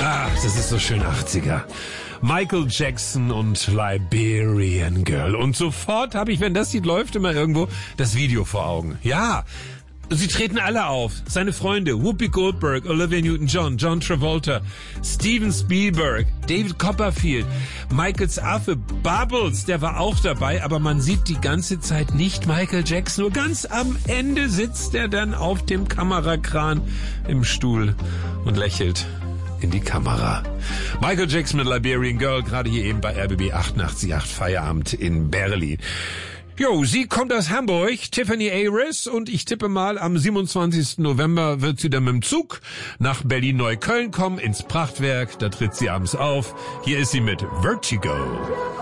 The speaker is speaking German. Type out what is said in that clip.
Ach, das ist so schön 80er. Michael Jackson und Liberian Girl. Und sofort habe ich, wenn das Lied läuft, immer irgendwo das Video vor Augen. Ja, sie treten alle auf. Seine Freunde, Whoopi Goldberg, Olivia Newton-John, John Travolta, Steven Spielberg, David Copperfield, Michaels Affe, Bubbles, der war auch dabei, aber man sieht die ganze Zeit nicht Michael Jackson. Nur ganz am Ende sitzt er dann auf dem Kamerakran im Stuhl und lächelt in die Kamera. Michael Jackson mit Liberian Girl, gerade hier eben bei RBB 88.8 Feierabend in Berlin. Jo, sie kommt aus Hamburg, Tiffany Aris, und ich tippe mal, am 27. November wird sie dann mit dem Zug nach Berlin-Neukölln kommen, ins Prachtwerk, da tritt sie abends auf. Hier ist sie mit Vertigo.